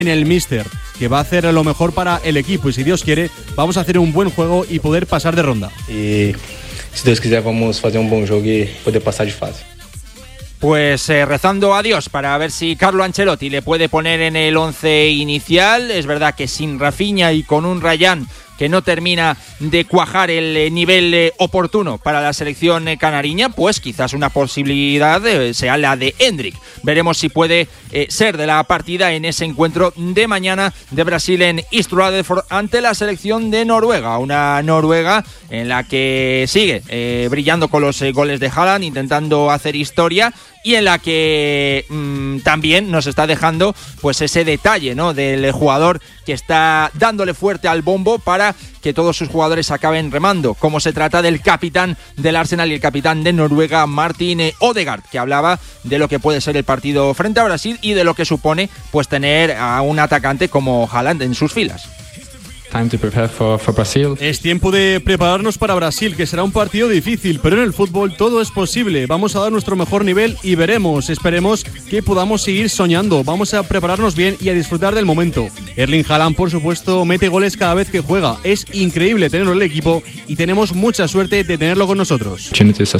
en el míster, que va a hacer lo mejor para el equipo y si Dios quiere vamos a hacer un buen juego y poder pasar de ronda. Y si Dios quiser vamos a hacer un buen juego y poder pasar de fase. Pues rezando a Dios para ver si Carlo Ancelotti le puede poner en el 11 inicial. Es verdad que sin Rafinha y con un Rayán que no termina de cuajar el nivel oportuno para la selección canariña, pues quizás una posibilidad sea la de Endrick. Veremos si puede ser de la partida en ese encuentro de mañana de Brasil en East Rutherford ante la selección de Noruega. Una Noruega en la que sigue brillando con los goles de Haaland, intentando hacer historia, y en la que también nos está dejando pues ese detalle, ¿no?, del jugador que está dándole fuerte al bombo para que todos sus jugadores acaben remando, como se trata del capitán del Arsenal y el capitán de Noruega, Martin Odegaard, que hablaba de lo que puede ser el partido frente a Brasil y de lo que supone pues tener a un atacante como Haaland en sus filas. Time to prepare for Brazil. Es tiempo de prepararnos para Brasil, que será un partido difícil, pero en el fútbol todo es posible. Vamos a dar nuestro mejor nivel y esperemos que podamos seguir soñando. Vamos a prepararnos bien y a disfrutar del momento. Erling Haaland, por supuesto, mete goles cada vez que juega. Es increíble tenerlo en el equipo y tenemos mucha suerte de tenerlo con nosotros.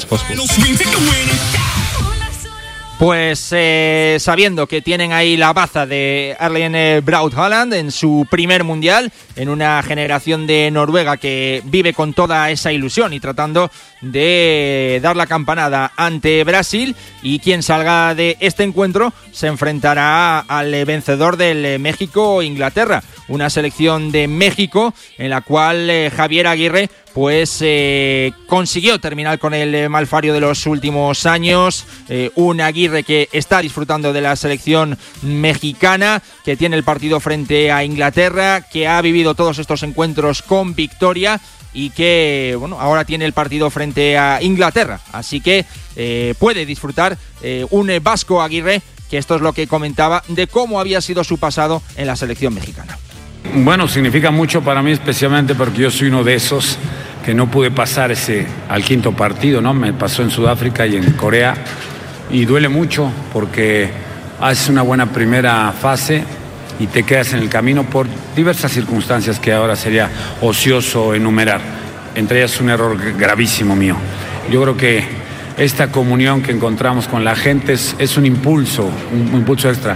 Pues sabiendo que tienen ahí la baza de Erling Braut Haaland en su primer mundial, en una generación de Noruega que vive con toda esa ilusión y tratando de dar la campanada ante Brasil, y quien salga de este encuentro se enfrentará al vencedor del México-Inglaterra, una selección de México en la cual Javier Aguirre pues consiguió terminar con el malfario de los últimos años. Un Aguirre que está disfrutando de la selección mexicana, que tiene el partido frente a Inglaterra, que ha vivido todos estos encuentros con victoria y que bueno, ahora tiene el partido frente a Inglaterra, así que puede disfrutar un Vasco Aguirre, que esto es lo que comentaba de cómo había sido su pasado en la selección mexicana. Bueno, significa mucho para mí, especialmente porque yo soy uno de esos que no pude pasar al quinto partido, ¿no? Me pasó en Sudáfrica y en Corea, y duele mucho porque haces una buena primera fase y te quedas en el camino por diversas circunstancias que ahora sería ocioso enumerar, entre ellas un error gravísimo mío. Yo creo que esta comunión que encontramos con la gente es un impulso extra.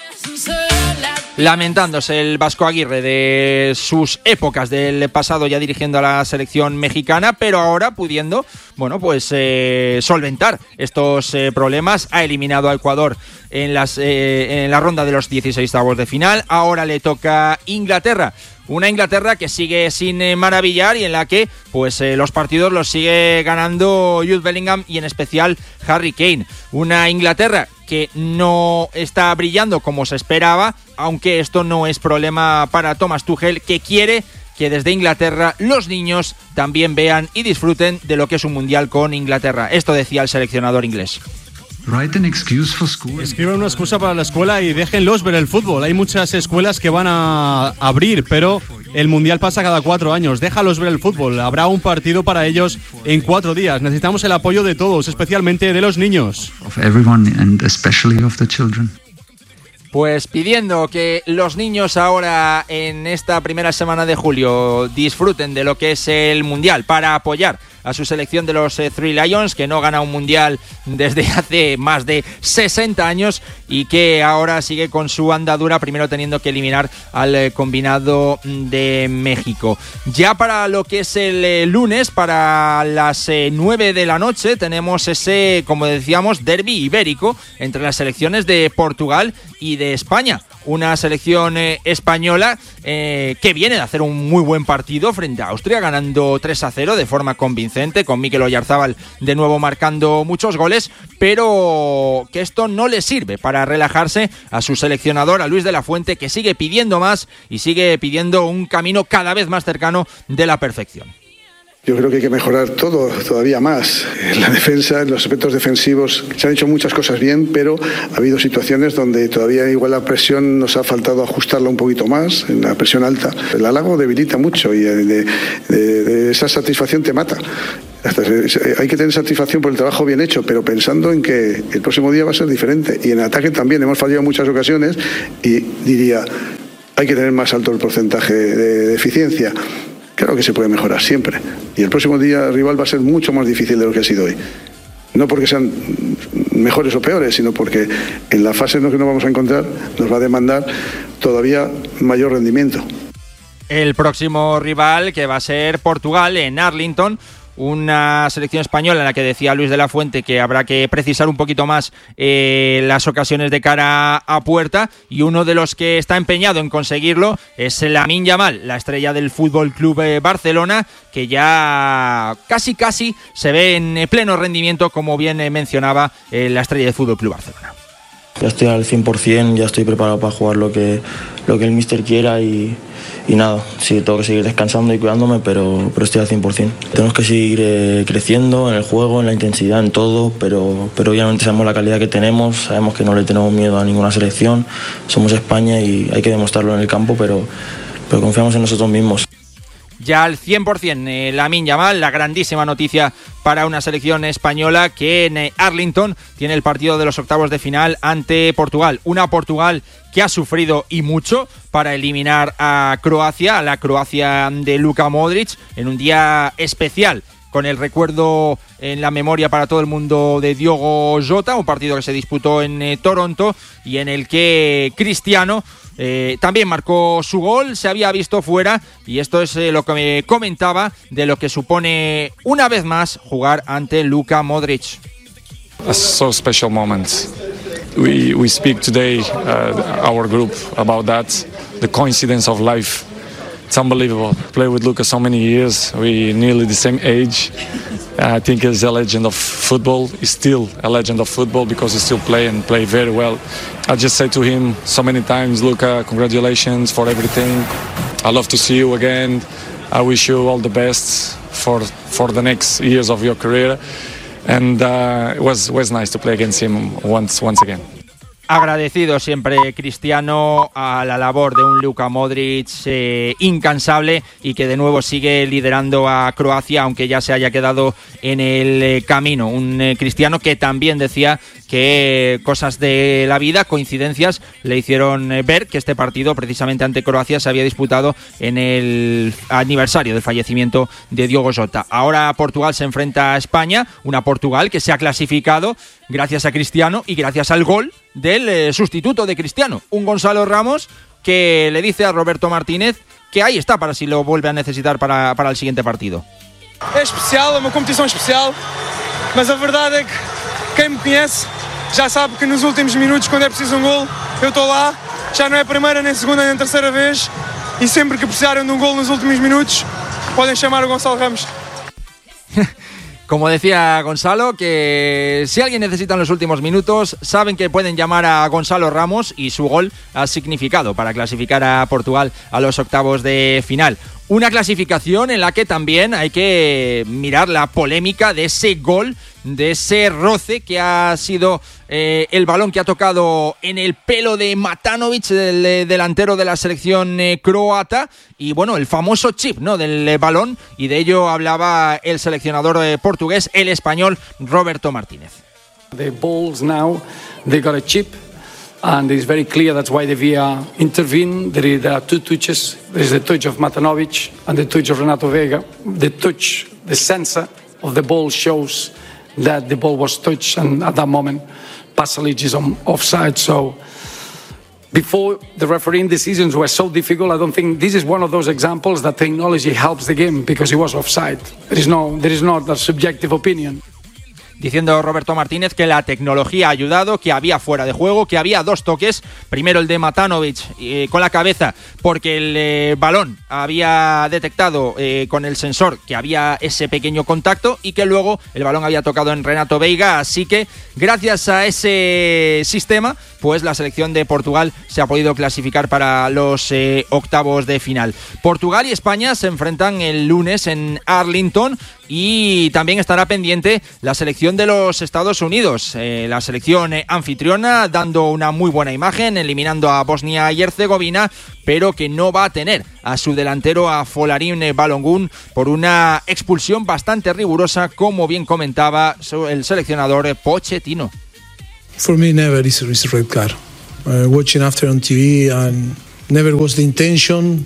Lamentándose el Vasco Aguirre de sus épocas del pasado ya dirigiendo a la selección mexicana, pero ahora pudiendo, bueno, pues solventar estos problemas. Ha eliminado a Ecuador en la ronda de los 16avos de final. Ahora le toca Inglaterra. Una Inglaterra que sigue sin maravillar y en la que pues los partidos los sigue ganando Jude Bellingham y en especial Harry Kane. Una Inglaterra que no está brillando como se esperaba, aunque esto no es problema para Thomas Tuchel, que quiere que desde Inglaterra los niños también vean y disfruten de lo que es un mundial con Inglaterra. Esto decía el seleccionador inglés. Escriban una excusa para la escuela y déjenlos ver el fútbol. Hay muchas escuelas que van a abrir, pero el mundial pasa cada 4 años. Déjalos ver el fútbol. Habrá un partido para ellos en 4 días. Necesitamos el apoyo de todos, especialmente de los niños. Pues pidiendo que los niños ahora en esta primera semana de julio disfruten de lo que es el mundial para apoyar a su selección de los Three Lions, que no gana un mundial desde hace más de 60 años y que ahora sigue con su andadura, primero teniendo que eliminar al combinado de México. Ya para lo que es el lunes, para las 9 de la noche, tenemos ese, como decíamos, derbi ibérico entre las selecciones de Portugal y de España. Una selección española que viene de hacer un muy buen partido frente a Austria, ganando 3-0 de forma convincente, con Mikel Oyarzabal de nuevo marcando muchos goles, pero que esto no le sirve para relajarse a su seleccionador, a Luis de la Fuente, que sigue pidiendo más y sigue pidiendo un camino cada vez más cercano de la perfección. Yo creo que hay que mejorar todo todavía más. En la defensa, en los aspectos defensivos, se han hecho muchas cosas bien, pero ha habido situaciones donde todavía igual la presión nos ha faltado ajustarla un poquito más, en la presión alta. El halago debilita mucho y de esa satisfacción te mata. Hay que tener satisfacción por el trabajo bien hecho, pero pensando en que el próximo día va a ser diferente. Y en ataque también hemos fallado en muchas ocasiones y diría, hay que tener más alto el porcentaje de eficiencia. Claro que se puede mejorar siempre. Y el próximo día el rival va a ser mucho más difícil de lo que ha sido hoy. No porque sean mejores o peores, sino porque en la fase en la que nos vamos a encontrar nos va a demandar todavía mayor rendimiento. El próximo rival, que va a ser Portugal en Arlington, una selección española en la que decía Luis de la Fuente que habrá que precisar un poquito más las ocasiones de cara a puerta, y uno de los que está empeñado en conseguirlo es Lamine Yamal, la estrella del Fútbol Club Barcelona, que ya casi se ve en pleno rendimiento, como bien mencionaba la estrella del Fútbol Club Barcelona. Ya estoy al 100%, ya estoy preparado para jugar lo que el míster quiera y nada, sí, tengo que seguir descansando y cuidándome, pero estoy al 100%. Tenemos que seguir creciendo en el juego, en la intensidad, en todo, pero obviamente sabemos la calidad que tenemos, sabemos que no le tenemos miedo a ninguna selección, somos España y hay que demostrarlo en el campo, pero confiamos en nosotros mismos. Ya al 100% Lamine Yamal, la grandísima noticia para una selección española que en Arlington tiene el partido de los octavos de final ante Portugal. Una Portugal que ha sufrido y mucho para eliminar a Croacia, a la Croacia de Luka Modric, en un día especial, con el recuerdo en la memoria para todo el mundo de Diogo Jota, un partido que se disputó en Toronto y en el que Cristiano también marcó su gol, se había visto fuera, y esto es lo que me comentaba de lo que supone una vez más jugar ante Luka Modric. A so special moment. We speak today, our group, about that, the coincidence of life. It's unbelievable. Play with Luka so many years. We nearly the same age. I think he's a legend of football. He's still a legend of football because he still play very well. I just say to him so many times, Luka, congratulations for everything. I love to see you again. I wish you all the best for the next years of your career. And it was nice to play against him once again. Agradecido siempre Cristiano a la labor de un Luka Modric incansable, y que de nuevo sigue liderando a Croacia, aunque ya se haya quedado en el camino. Un Cristiano que también decía que cosas de la vida, coincidencias, le hicieron ver que este partido precisamente ante Croacia se había disputado en el aniversario del fallecimiento de Diogo Jota. Ahora Portugal se enfrenta a España, una Portugal que se ha clasificado gracias a Cristiano y gracias al gol del sustituto de Cristiano, un Gonzalo Ramos que le dice a Roberto Martínez que ahí está para si lo vuelve a necesitar para el siguiente partido. Es especial, é uma competição especial, mas a verdade é que quem me conhece já sabe que nos últimos minutos, quando é preciso um gol, eu estou lá. Já não é a primeira, nem a segunda, nem a terceira vez, e sempre que precisarem de um gol nos últimos minutos podem chamar o Gonçalo Ramos. Como decía Gonzalo, que si alguien necesita en los últimos minutos, saben que pueden llamar a Gonzalo Ramos, y su gol ha significado para clasificar a Portugal a los octavos de final. Una clasificación en la que también hay que mirar la polémica de ese gol, de ese roce que ha sido el balón que ha tocado en el pelo de Matanovic, el delantero de la selección croata, y bueno, el famoso chip, ¿no?, del balón, y de ello hablaba el seleccionador portugués, el español Roberto Martínez. The balls now, they got a chip. And it's very clear that's why the VAR intervened. There are two touches. There's the touch of Matanovic and the touch of Renato Vega. The touch, the sensor of the ball shows that the ball was touched, and at that moment, Pasalic is on offside. So before, the refereeing decisions were so difficult. I don't think this is one of those examples that technology helps the game, because he was offside. There is not a subjective opinion. diciendo Roberto Martínez que la tecnología ha ayudado, que había fuera de juego, que había 2 toques, primero el de Matanovic con la cabeza porque el balón había detectado con el sensor que había ese pequeño contacto y que luego el balón había tocado en Renato Veiga, así que gracias a ese sistema pues la selección de Portugal se ha podido clasificar para los octavos de final. Portugal y España se enfrentan el lunes en Arlington y también estará pendiente la selección de los Estados Unidos, la selección anfitriona dando una muy buena imagen, eliminando a Bosnia y Herzegovina, pero que no va a tener a su delantero, a Folarin Balogun, por una expulsión bastante rigurosa, como bien comentaba el seleccionador Pochettino. For me, never is a red card. Watching after on TV, and never was the intention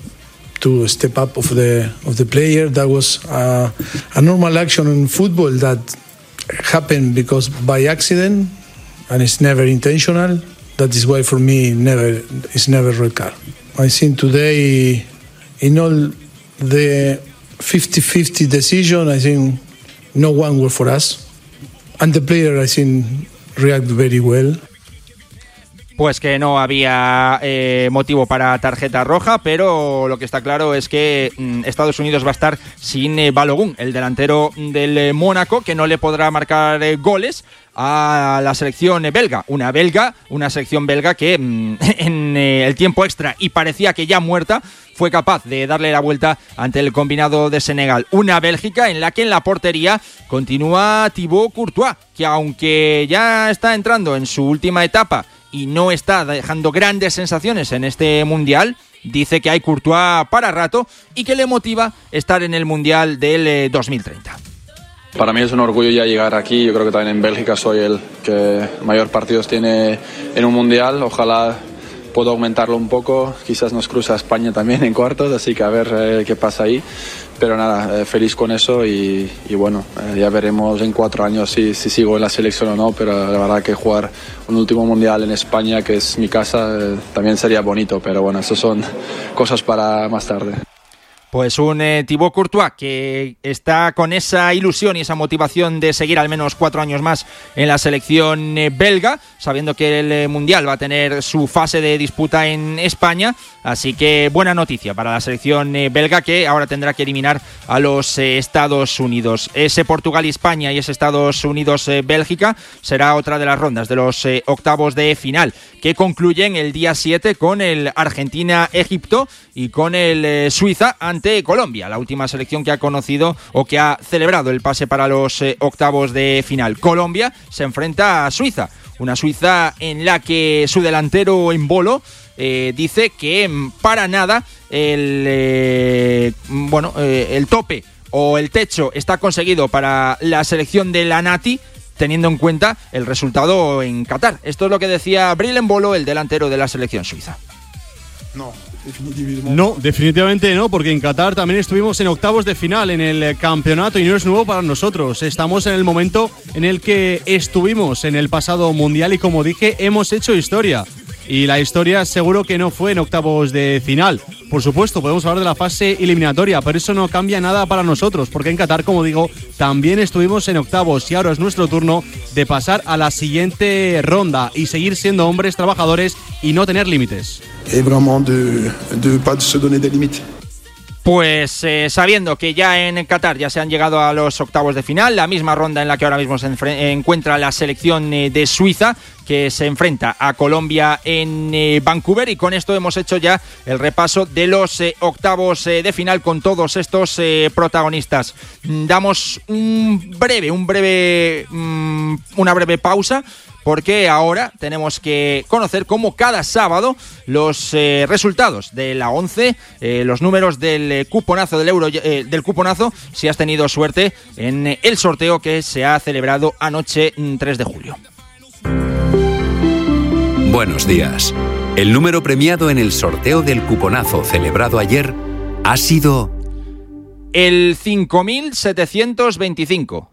to step up of the player. That was a normal action in football that happened because by accident, and it's never intentional. That is why for me, it's never red card. I think today, in all the 50-50 decision, I think no one was for us, and the player, I think, react very well. Pues que no había motivo para tarjeta roja, pero lo que está claro es que Estados Unidos va a estar sin Balogun, el delantero del Mónaco, que no le podrá marcar goles a la selección belga. Una selección belga que en el tiempo extra y parecía que ya muerta, fue capaz de darle la vuelta ante el combinado de Senegal. Una Bélgica en la que en la portería continúa Thibaut Courtois, que aunque ya está entrando en su última etapa y no está dejando grandes sensaciones en este Mundial, dice que hay Courtois para rato y que le motiva estar en el Mundial del 2030. Para mí es un orgullo ya llegar aquí. Yo creo que también en Bélgica soy el que mayor partidos tiene en un Mundial. Ojalá pueda aumentarlo un poco. Quizás nos cruza España también en cuartos, así que a ver qué pasa ahí. Pero nada, feliz con eso y bueno, ya veremos en 4 años si sigo en la selección o no, pero la verdad que jugar un último Mundial en España, que es mi casa, también sería bonito, pero bueno, eso son cosas para más tarde. Pues un Thibaut Courtois que está con esa ilusión y esa motivación de seguir al menos 4 años más en la selección belga, sabiendo que el Mundial va a tener su fase de disputa en España, así que buena noticia para la selección belga, que ahora tendrá que eliminar a los Estados Unidos. Ese Portugal y España y ese Estados Unidos-Bélgica será otra de las rondas de los octavos de final, que concluyen el día 7 con el Argentina-Egipto y con el Suiza ante Colombia, la última selección que ha conocido o que ha celebrado el pase para los octavos de final. Colombia se enfrenta a Suiza, una Suiza en la que su delantero Embolo dice que para nada el tope o el techo está conseguido para la selección de la Nati, teniendo en cuenta el resultado en Qatar. Esto es lo que decía Bril Embolo, el delantero de la selección suiza. No, definitivamente no, porque en Qatar también estuvimos en octavos de final en el campeonato y no es nuevo para nosotros. Estamos en el momento en el que estuvimos en el pasado mundial y, como dije, hemos hecho historia. Y la historia seguro que no fue en octavos de final. Por supuesto, podemos hablar de la fase eliminatoria, pero eso no cambia nada para nosotros, porque en Qatar, como digo, también estuvimos en octavos y ahora es nuestro turno de pasar a la siguiente ronda y seguir siendo hombres trabajadores y no tener límites. Pues sabiendo que ya en Qatar ya se han llegado a los octavos de final, la misma ronda en la que ahora mismo se encuentra la selección de Suiza, que se enfrenta a Colombia en Vancouver, y con esto hemos hecho ya el repaso de los octavos de final con todos estos protagonistas. Damos una breve pausa, porque ahora tenemos que conocer como cada sábado los resultados de la 11, los números del cuponazo del cuponazo, si has tenido suerte en el sorteo que se ha celebrado anoche, 3 de julio. Buenos días. El número premiado en el sorteo del cuponazo celebrado ayer ha sido el 5725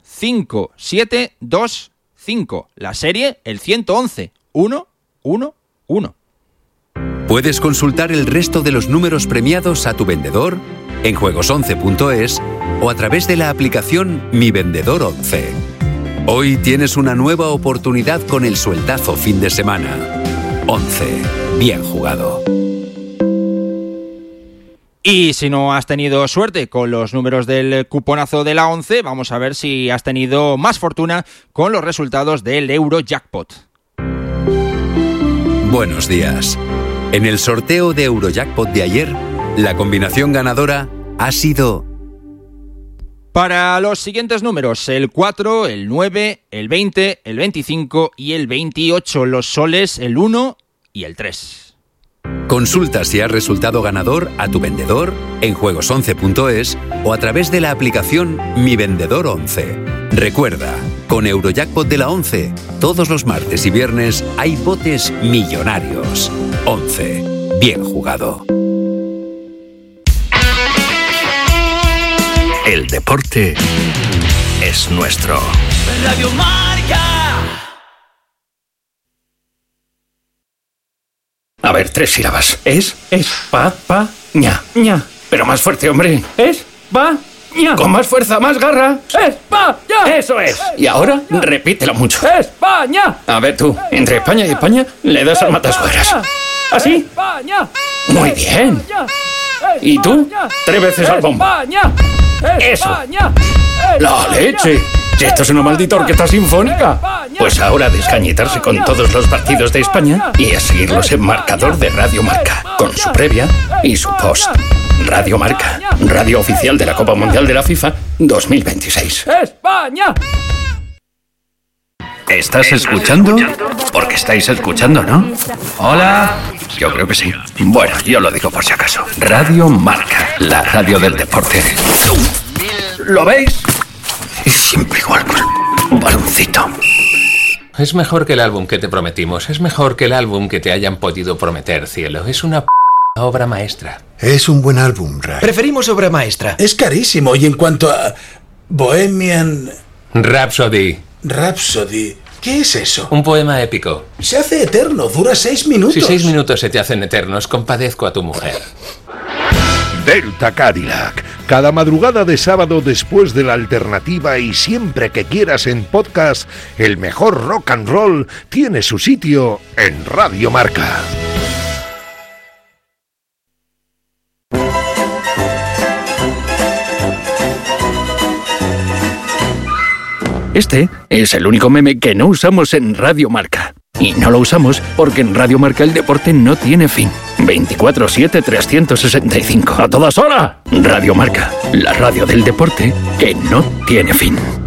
5725. La serie, el 111 111. Puedes consultar el resto de los números premiados a tu vendedor en juegos11.es o a través de la aplicación Mi Vendedor 11. Hoy tienes una nueva oportunidad con el sueldazo fin de semana. 11. Bien jugado. Y si no has tenido suerte con los números del cuponazo de la 11, vamos a ver si has tenido más fortuna con los resultados del Eurojackpot. Buenos días. En el sorteo de Eurojackpot de ayer, la combinación ganadora ha sido... Para los siguientes números, el 4, el 9, el 20, el 25 y el 28, los soles, el 1 y el 3. Consulta si has resultado ganador a tu vendedor en juegos11.es o a través de la aplicación Mi Vendedor 11. Recuerda, con Eurojackpot de la 11, todos los martes y viernes hay botes millonarios. 11. Bien jugado. El deporte es nuestro. Radio Marca. A ver, 3 sílabas. Ña. Pero más fuerte, hombre. Ña. Con más fuerza, más garra. España. Eso es. Y ahora, repítelo mucho. España. A ver tú, entre España y España, le das al matasuegras. ¿Así? España. Muy bien. ¿Y tú? 3 veces al bombo. España. Eso. España. ¡La leche! Si esto es una maldita orquesta sinfónica. Pues ahora a descañitarse con todos los partidos de España y a seguirlos en marcador de Radio Marca, con su previa y su post. Radio Marca, radio oficial de la Copa Mundial de la FIFA 2026. España. ¿Estás escuchando? Porque estáis escuchando, ¿no? Hola. Yo creo que sí. Bueno, yo lo digo por si acaso. Radio Marca, la radio del deporte. ¿Lo veis? Es siempre igual con un baloncito. Es mejor que el álbum que te prometimos. Es mejor que el álbum que te hayan podido prometer, cielo. Es una obra maestra. Es un buen álbum, Ray. Preferimos obra maestra. Es carísimo. Y en cuanto a Bohemian Rhapsody. ¿Qué es eso? Un poema épico. Se hace eterno. Dura 6 minutos. Si 6 minutos se te hacen eternos, compadezco a tu mujer. Delta Cadillac. Cada madrugada de sábado después de la alternativa y siempre que quieras en podcast, el mejor rock and roll tiene su sitio en Radio Marca. Este es el único meme que no usamos en Radio Marca. Y no lo usamos porque en Radio Marca el deporte no tiene fin. 24/7, 365. ¡A todas horas! Radio Marca, la radio del deporte que no tiene fin.